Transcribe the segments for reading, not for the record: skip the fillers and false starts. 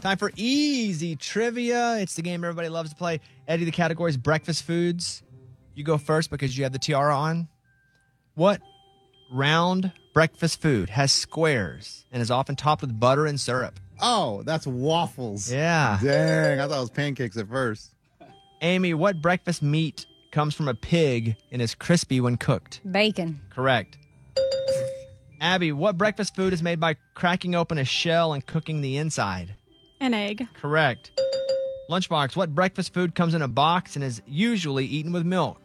Time for easy trivia. It's the game everybody loves to play. Eddie, the category is breakfast foods. You go first because you have the tiara on. What round breakfast food has squares and is often topped with butter and syrup? Oh, that's waffles. Yeah. Dang, I thought it was pancakes at first. Amy, what breakfast meat comes from a pig and is crispy when cooked? Bacon. Correct. Abby, what breakfast food is made by cracking open a shell and cooking the inside? An egg. Correct. Lunchbox, what breakfast food comes in a box and is usually eaten with milk?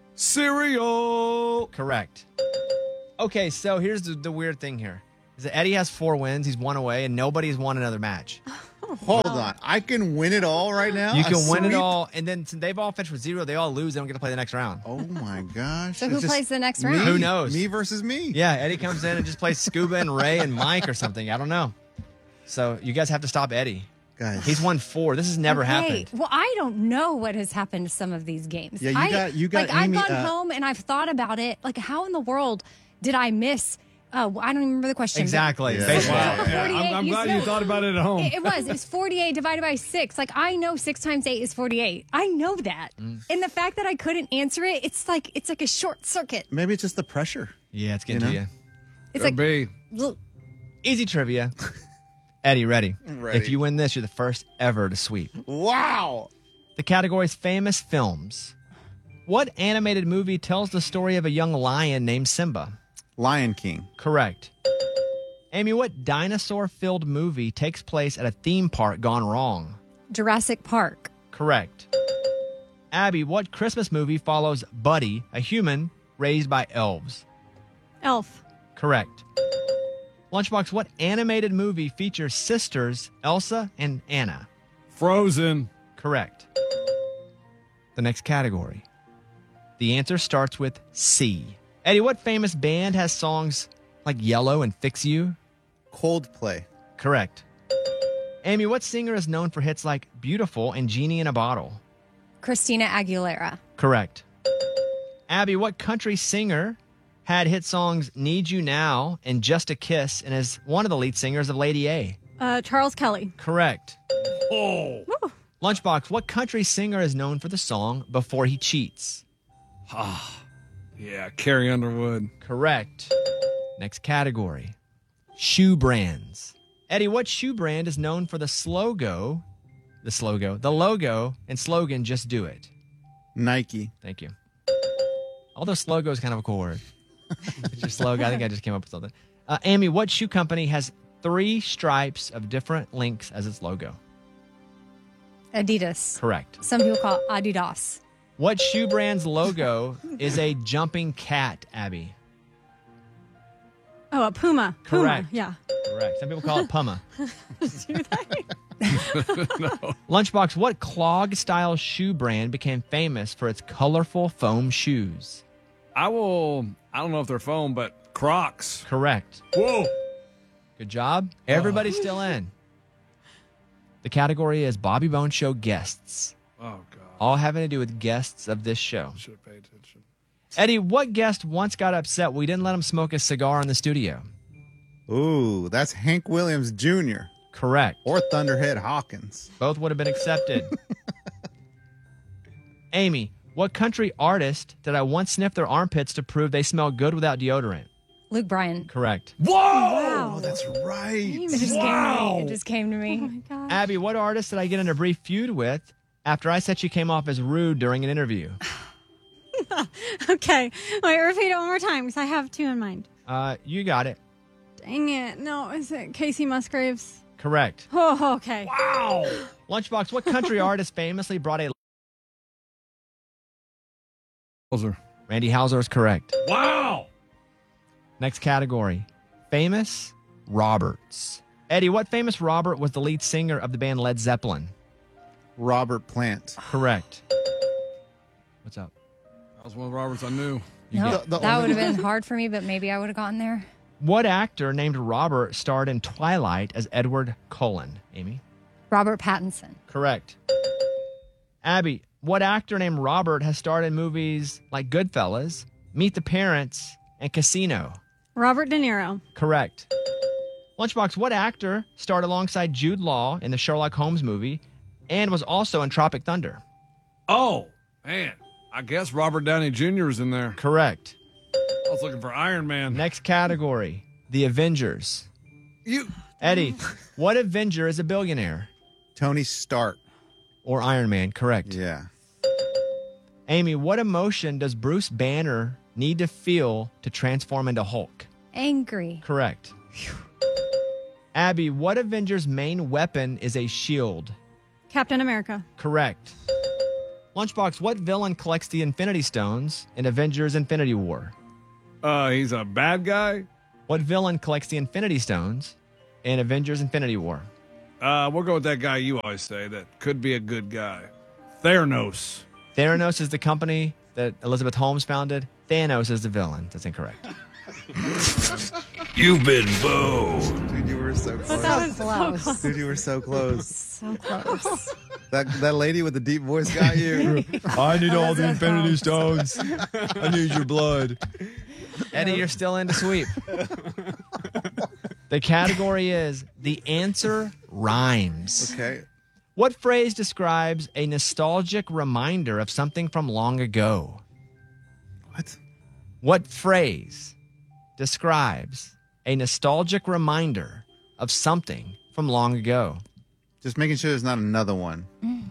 Cereal. Correct. Okay, so here's the weird thing here. Is that Eddie has 4 wins, he's 1 away, and nobody's won another match. Hold on. I can win it all right now? You can A win it sweep? all, and then since they've all finished with 0, they all lose, they don't get to play the next round. Oh my gosh. So who It's just plays the next me- round? Who knows? Me versus me. Yeah, Eddie comes in and just plays Scuba and Ray and Mike or something. I don't know. So you guys have to stop Eddie. Guys. He's won 4. This has never Okay. happened. Well, I don't know what has happened to some of these games. Yeah, you got I've Amy, gone home and I've thought about it. Like, how in the world did I miss? Oh, I don't even remember the question. Exactly. Yeah. Baseball. Wow. 48, I'm glad you thought about it at home. It was. It's 48 divided by 6. Like, I know 6 times 8 is 48. I know that. And the fact that I couldn't answer it, it's like a short circuit. Maybe it's just the pressure. Yeah, it's getting You to know? you. It's Could like be. Easy trivia. Eddie, ready? Ready. If you win this, you're the first ever to sweep. Wow. The category is famous films. What animated movie tells the story of a young lion named Simba? Lion King. Correct. Amy, what dinosaur-filled movie takes place at a theme park gone wrong? Jurassic Park. Correct. Abby, what Christmas movie follows Buddy, a human raised by elves? Elf. Correct. Lunchbox, what animated movie features sisters Elsa and Anna? Frozen. Correct. The next category. The answer starts with C. Eddie, what famous band has songs like Yellow and Fix You? Coldplay. Correct. Amy, what singer is known for hits like Beautiful and Genie in a Bottle? Christina Aguilera. Correct. Abby, what country singer had hit songs Need You Now and Just a Kiss and is one of the lead singers of Lady A? Charles Kelly. Correct. Oh. Lunchbox, what country singer is known for the song Before He Cheats? Yeah, Carrie Underwood. Correct. Next category. Shoe brands. Eddie, what shoe brand is known for the logo and slogan, Just Do It? Nike. Thank you. Although slogo is kind of a cool word. It's your slogan. I think I just came up with something. Amy, what shoe company has 3 stripes of different lengths as its logo? Adidas. Correct. Some people call it Adidas. What shoe brand's logo is a jumping cat, Abby? Oh, a Puma. Correct. Puma. Yeah. Correct. Some people call it Puma. Lunchbox, what clog-style shoe brand became famous for its colorful foam shoes? I don't know if they're foam, but Crocs. Correct. Whoa. Good job. Everybody's still in. The category is Bobby Bones Show guests. Oh, God. All having to do with guests of this show. Should have paid attention. Eddie, what guest once got upset we didn't let him smoke a cigar in the studio? Ooh, that's Hank Williams Jr. Correct. or Thunderhead Hawkins. Both would have been accepted. Amy, what country artist did I once sniff their armpits to prove they smell good without deodorant? Luke Bryan. Correct. Whoa! Wow. Oh, that's right. It just came to me. It just came to me. Oh my gosh. Abby, what artist did I get in a brief feud with after I said she came off as rude during an interview? Okay. Wait, repeat it one more time because I have 2 in mind. You got it. Dang it. No, is it Casey Musgraves? Correct. Oh, okay. Wow. Lunchbox, what country artist famously brought a... Randy Houser is correct. Wow. Next category. Famous Roberts. Eddie, what famous Robert was the lead singer of the band Led Zeppelin? Robert Plant. Correct. What's up? That was one of Roberts I knew. You No, get- The that only- would have been hard for me, but maybe I would have gotten there. What actor named Robert starred in Twilight as Edward Cullen? Amy? Robert Pattinson. Correct. Abby, what actor named Robert has starred in movies like Goodfellas, Meet the Parents, and Casino? Robert De Niro. Correct. Lunchbox, what actor starred alongside Jude Law in the Sherlock Holmes movie and was also in Tropic Thunder? Oh, man. I guess Robert Downey Jr. is in there. Correct. I was looking for Iron Man. Next category, the Avengers. Eddie, what Avenger is a billionaire? Tony Stark. Or Iron Man, correct. Yeah. Amy, what emotion does Bruce Banner need to feel to transform into Hulk? Angry. Correct. Abby, what Avenger's main weapon is a shield? Captain America. Correct. Lunchbox, what villain collects the Infinity Stones in Avengers Infinity War? He's a bad guy? What villain collects the Infinity Stones in Avengers Infinity War? We'll go with that guy you always say that could be a good guy. Theranos. Theranos is the company that Elizabeth Holmes founded. Thanos is the villain. That's incorrect. You've been boned. Dude, you were so close. That was Close. Dude, you were so close. So close. That lady with the deep voice got you. I need all the Infinity Stones. I need your blood. Eddie, you're still in to sweep. The category is the answer rhymes. Okay. What phrase describes a nostalgic reminder of something from long ago? What? What phrase describes a nostalgic reminder of something from long ago? Just making sure there's not another one.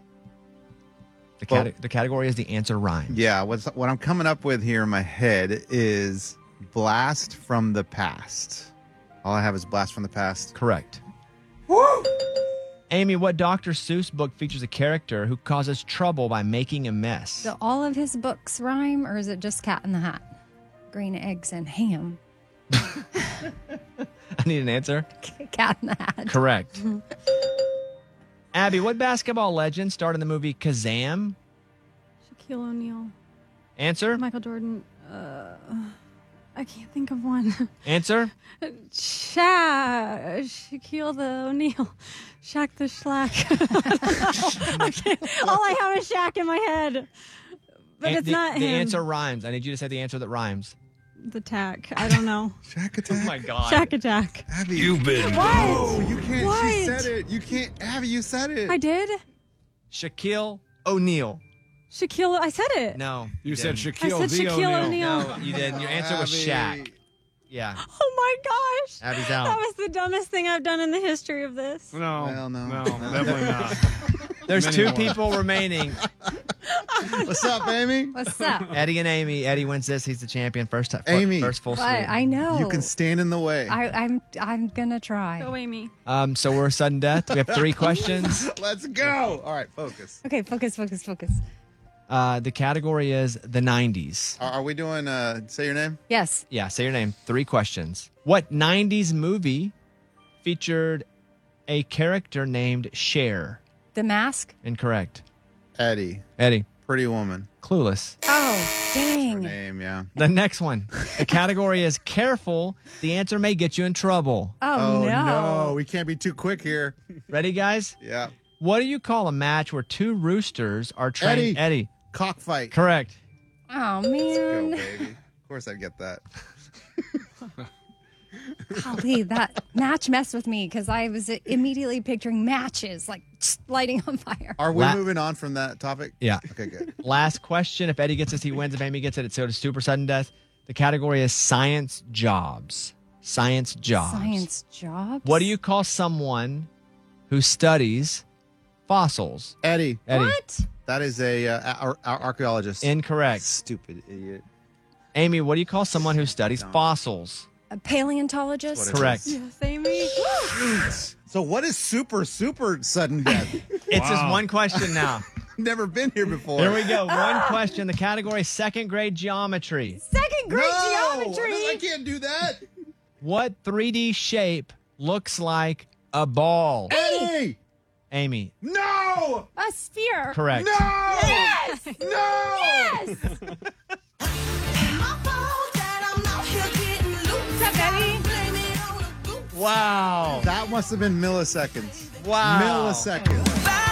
The category is the answer rhymes. Yeah, what I'm coming up with here in my head is blast from the past. All I have is blast from the past. Correct. Woo! Amy, what Dr. Seuss book features a character who causes trouble by making a mess? Do all of his books rhyme, or is it just Cat in the Hat? Green eggs and ham. I need an answer. Cat in the Hat. Correct. Abby, what basketball legend starred in the movie Kazam? Shaquille O'Neal. Answer? Michael Jordan. I can't think of one. Answer? Shaquille the O'Neal. Shaq the Schlack. All I have is Shaq in my head. But it's not the him. answer rhymes. I need you to say the answer that rhymes. The tack. I don't know. Shack attack. Oh my God. Shack attack. Abby. You've been No, you can't. What? She said it. You can't. Abby, you said it. I did? Shaquille O'Neal. Shaquille. I said it. No. You said didn't. Shaquille I said the Shaquille O'Neal. No, you didn't. Your answer was Abby. Shaq. Yeah. Oh my gosh. Abby's out. That was the dumbest thing I've done in the history of this. No, Well, no. no, definitely not. There's Many two more. people remaining. What's up, Amy? What's up? Eddie and Amy. Eddie wins this. He's the champion. First time. Amy. First full What? sweep. I know. You can stand in the way. I'm gonna try. Go Amy. So we're sudden death. We have 3 questions. Let's go. All right, focus. Okay, focus. The category is the 90s. Are we doing? Say your name. Yes. Yeah, say your name. 3 questions. What 90s movie featured a character named Cher? The Mask. Incorrect. Eddie. Eddie. Pretty woman. Clueless. Oh, dang. Name. Yeah. The next one. The category is careful. The answer may get you in trouble. Oh, no. We can't be too quick here. Ready, guys? Yeah. What do you call a match where 2 roosters are trained? Eddie. Cockfight. Correct. Oh, Go, man. baby. Of course I'd get that. Golly, that match messed with me because I was immediately picturing matches like lighting on fire. Are we La- moving on from that topic? Yeah. Okay, good. Last question. If Eddie gets this, he wins. If Amy gets it, it's so to super sudden death. The category is science jobs. Science jobs. Science jobs? What do you call someone who studies fossils? Eddie. Eddie. What? That is a archaeologist. Incorrect. Stupid idiot. Amy, what do you call someone who studies fossils? A paleontologist? What it Correct. Yes, Amy. So what is super sudden death? It's just one question now. Never been here before. Here we go. One question. The category is second grade geometry. Second grade No! geometry. I can't do that. What 3D shape looks like a ball? Eddie! Amy. No! A sphere. Correct. No! Yes. No! Yes. What's up, Eddie? Wow. That must have been milliseconds. Wow. Milliseconds.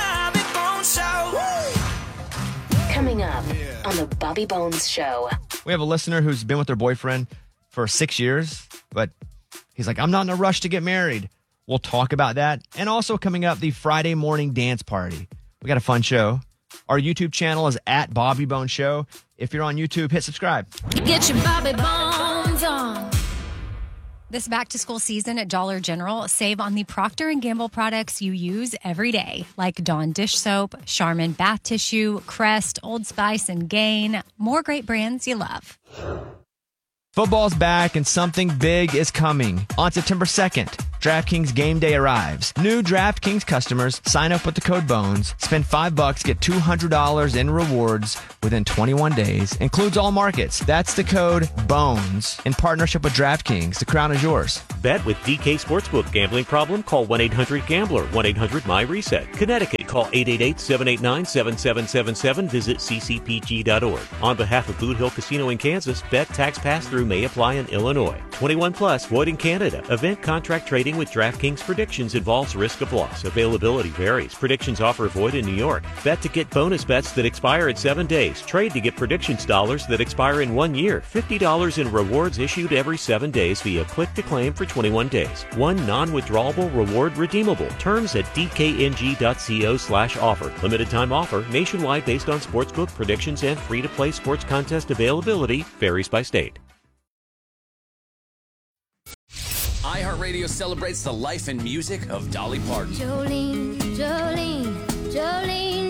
Coming up on the Bobby Bones Show. We have a listener who's been with her boyfriend for 6 years, but He's like, I'm not in a rush to get married. We'll talk about that. And also coming up, the Friday morning dance party. We got a fun show. Our YouTube channel is at Bobby Bones Show. If you're on YouTube, hit subscribe. Get your Bobby Bones on. This back-to-school season at Dollar General, save on the Procter & Gamble products you use every day, like Dawn dish soap, Charmin bath tissue, Crest, Old Spice, and Gain. More great brands you love. Football's back and something big is coming. On September 2nd, DraftKings Game Day arrives. New DraftKings customers sign up with the code BONES, spend $5, get $200 in rewards within 21 days. Includes all markets. That's the code BONES in partnership with DraftKings. The crown is yours. Bet with DK Sportsbook. Gambling problem? Call 1-800-GAMBLER. 1-800-MY-RESET. Connecticut, call 888-789-7777. Visit ccpg.org. On behalf of Boot Hill Casino in Kansas, bet tax pass-through may apply in Illinois. 21 plus, void in Canada. Event contract trading with DraftKings predictions involves risk of loss. Availability varies. Predictions offer void in New York. Bet to get bonus bets that expire in 7 days. Trade to get predictions dollars that expire in 1 year. $50 in rewards issued every 7 days via click to claim for 21 days. One non-withdrawable reward redeemable. Terms at dkng.co/offer. Limited time offer. Nationwide based on sportsbook predictions and free-to-play sports contest availability. Varies by state. iHeartRadio celebrates the life and music of Dolly Parton. Jolene, Jolene, Jolene,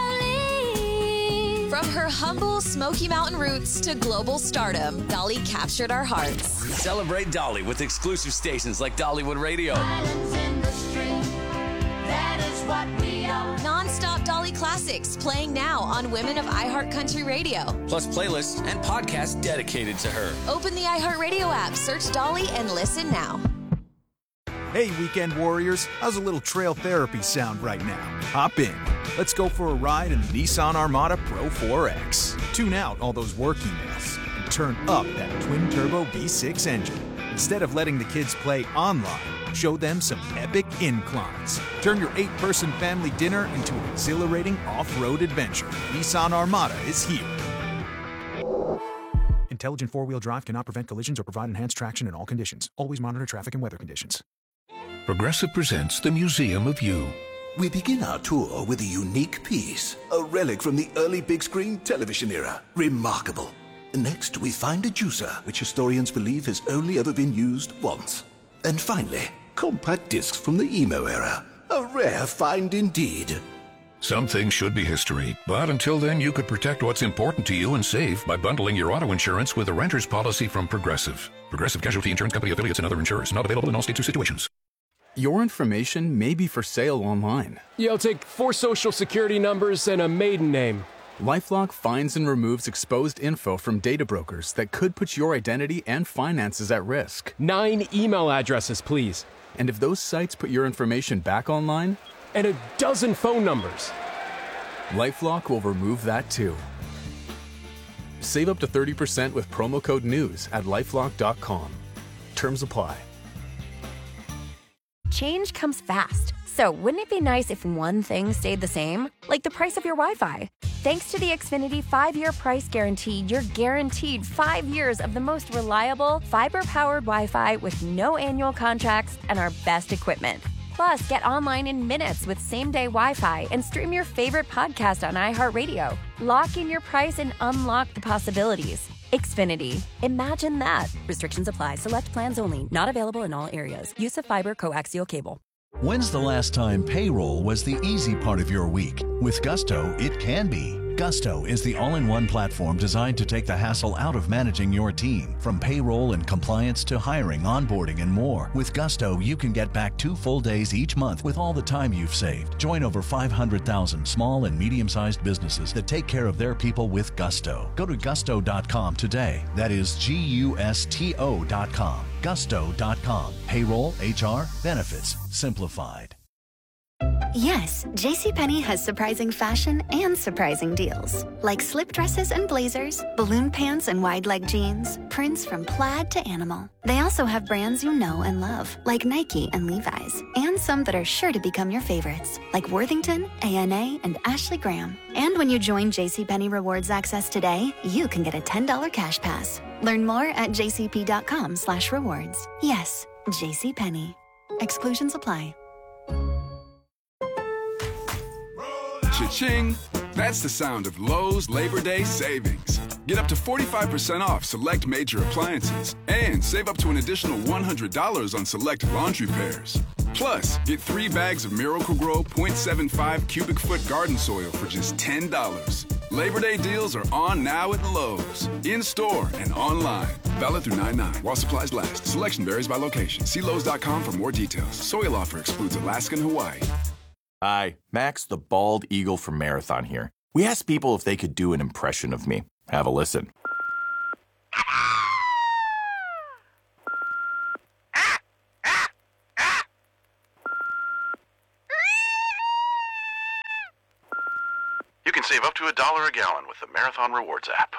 Jolene. From her humble Smoky Mountain roots to global stardom, Dolly captured our hearts. Celebrate Dolly with exclusive stations like Dollywood Radio. Islands in the stream, that is what we are. Non-stop Dolly classics playing now on Women of iHeart Country Radio. Plus playlists and podcasts dedicated to her. Open the iHeartRadio app, search Dolly, and listen now. Hey, weekend warriors, how's a little trail therapy sound right now? Hop in. Let's go for a ride in the Nissan Armada Pro 4X. Tune out all those work emails and turn up that twin-turbo V6 engine. Instead of letting the kids play online, show them some epic inclines. Turn your 8-person family dinner into an exhilarating off-road adventure. Nissan Armada is here. Intelligent four-wheel drive cannot prevent collisions or provide enhanced traction in all conditions. Always monitor traffic and weather conditions. Progressive presents the Museum of You. We begin our tour with a unique piece, a relic from the early big screen television era. Remarkable. Next, we find a juicer, which historians believe has only ever been used once. And finally, compact discs from the emo era. A rare find indeed. Some things should be history, but until then, you could protect what's important to you and save by bundling your auto insurance with a renter's policy from Progressive. Progressive Casualty Insurance Company affiliates and other insurers. Not available in all states or situations. Your information may be for sale online. Yeah, I'll take 4 social security numbers and a maiden name. LifeLock finds and removes exposed info from data brokers that could put your identity and finances at risk. 9 email addresses, please. And if those sites put your information back online? And a dozen phone numbers. LifeLock will remove that too. Save up to 30% with promo code NEWS at LifeLock.com. Terms apply. Change comes fast, so wouldn't it be nice if one thing stayed the same? Like the price of your Wi-Fi. Thanks to the Xfinity 5-year price guarantee, you're guaranteed 5 years of the most reliable, fiber-powered Wi-Fi with no annual contracts and our best equipment. Plus, get online in minutes with same-day Wi-Fi and stream your favorite podcast on iHeartRadio. Lock in your price and unlock the possibilities. Xfinity. Imagine that. Restrictions apply. Select plans only. Not available in all areas. Use of fiber coaxial cable. When's the last time payroll was the easy part of your week? With Gusto, it can be. Gusto is the all-in-one platform designed to take the hassle out of managing your team. From payroll and compliance to hiring, onboarding, and more. With Gusto, you can get back 2 full days each month with all the time you've saved. Join over 500,000 small and medium-sized businesses that take care of their people with Gusto. Go to gusto.com today. That is GUSTO.com. Gusto.com. Payroll, HR, benefits, simplified. Yes, JCPenney has surprising fashion and surprising deals. Like slip dresses and blazers, balloon pants and wide leg jeans, prints from plaid to animal. They also have brands you know and love, like Nike and Levi's, and some that are sure to become your favorites, like Worthington, A&A, and Ashley Graham. And when you join JCPenney Rewards Access today, you can get a $10 cash pass. Learn more at jcp.com/rewards. Yes, JCPenney. Exclusions apply. Cha-ching! That's the sound of Lowe's Labor Day savings. Get up to 45% off select major appliances and save up to an additional $100 on select laundry pairs. Plus, get 3 bags of Miracle-Gro 0.75 cubic foot garden soil for just $10. Labor Day deals are on now at Lowe's, in-store and online. Valid through 9/9 while supplies last. Selection varies by location. See Lowe's.com for more details. Soil offer excludes Alaska and Hawaii. Hi, Max the Bald Eagle from Marathon here. We asked people if they could do an impression of me. Have a listen. You can save up to $1 a gallon with the Marathon Rewards app.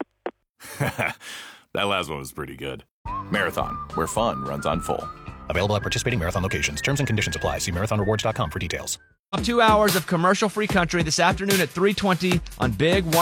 That last one was pretty good. Marathon, where fun runs on full. Available at participating Marathon locations. Terms and conditions apply. See marathonrewards.com for details. 2 hours of commercial-free country this afternoon at 3:20 on Big 1.